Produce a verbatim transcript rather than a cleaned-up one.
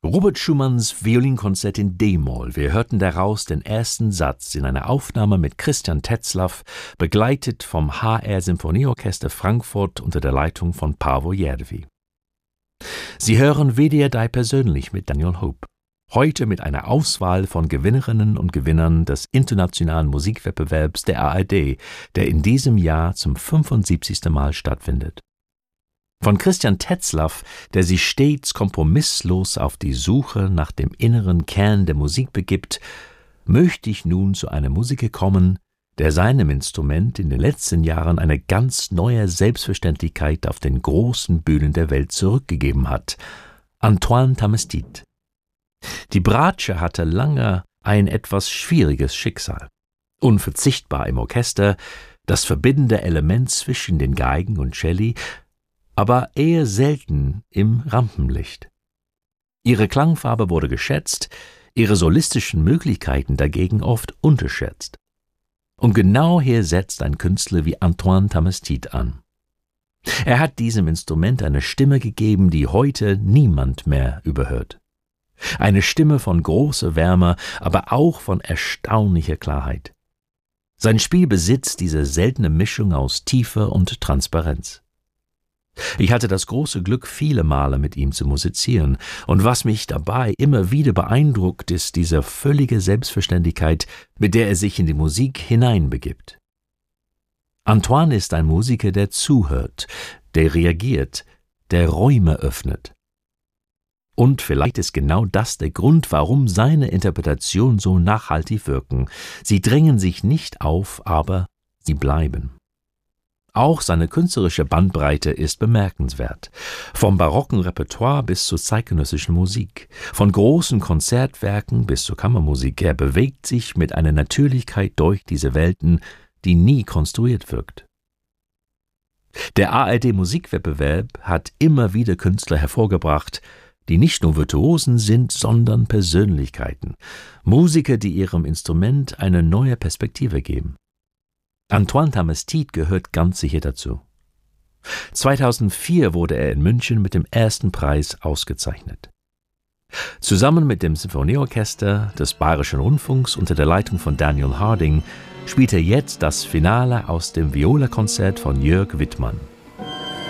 Robert Schumanns Violinkonzert in D-Moll. Wir hörten daraus den ersten Satz in einer Aufnahme mit Christian Tetzlaff, begleitet vom H R Symphonieorchester Frankfurt unter der Leitung von Paavo Järvi. Sie hören W D R drei persönlich mit Daniel Hope. Heute mit einer Auswahl von Gewinnerinnen und Gewinnern des internationalen Musikwettbewerbs der A R D, der in diesem Jahr zum fünfundsiebzigsten Mal stattfindet. Von Christian Tetzlaff, der sich stets kompromisslos auf die Suche nach dem inneren Kern der Musik begibt, möchte ich nun zu einem Musiker kommen, der seinem Instrument in den letzten Jahren eine ganz neue Selbstverständlichkeit auf den großen Bühnen der Welt zurückgegeben hat: Antoine Tamestit. Die Bratsche hatte lange ein etwas schwieriges Schicksal. Unverzichtbar im Orchester, das verbindende Element zwischen den Geigen und Celli, aber eher selten im Rampenlicht. Ihre Klangfarbe wurde geschätzt, ihre solistischen Möglichkeiten dagegen oft unterschätzt. Und genau hier setzt ein Künstler wie Antoine Tamestit an. Er hat diesem Instrument eine Stimme gegeben, die heute niemand mehr überhört. Eine Stimme von großer Wärme, aber auch von erstaunlicher Klarheit. Sein Spiel besitzt diese seltene Mischung aus Tiefe und Transparenz. Ich hatte das große Glück, viele Male mit ihm zu musizieren, und was mich dabei immer wieder beeindruckt, ist diese völlige Selbstverständlichkeit, mit der er sich in die Musik hineinbegibt. Antoine ist ein Musiker, der zuhört, der reagiert, der Räume öffnet. Und vielleicht ist genau das der Grund, warum seine Interpretationen so nachhaltig wirken. Sie drängen sich nicht auf, aber sie bleiben. Auch seine künstlerische Bandbreite ist bemerkenswert. Vom barocken Repertoire bis zur zeitgenössischen Musik, von großen Konzertwerken bis zur Kammermusik. Er bewegt sich mit einer Natürlichkeit durch diese Welten, die nie konstruiert wirkt. Der A R D-Musikwettbewerb hat immer wieder Künstler hervorgebracht, die nicht nur Virtuosen sind, sondern Persönlichkeiten. Musiker, die ihrem Instrument eine neue Perspektive geben. Antoine Tamestit gehört ganz sicher dazu. zweitausendvier wurde er in München mit dem ersten Preis ausgezeichnet. Zusammen mit dem Symphonieorchester des Bayerischen Rundfunks unter der Leitung von Daniel Harding spielt er jetzt das Finale aus dem Viola-Konzert von Jörg Wittmann.